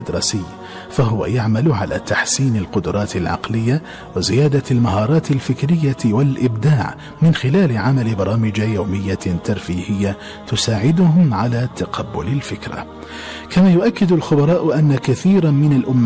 المدرسي، فهو يعمل على تحسين القدرات العقلية وزيادة المهارات الفكرية والإبداع من خلال عمل برامج يومية ترفيهية تساعدهم على تقبل الفكرة. كما يؤكد الخبراء أن كثيرا من الأمهات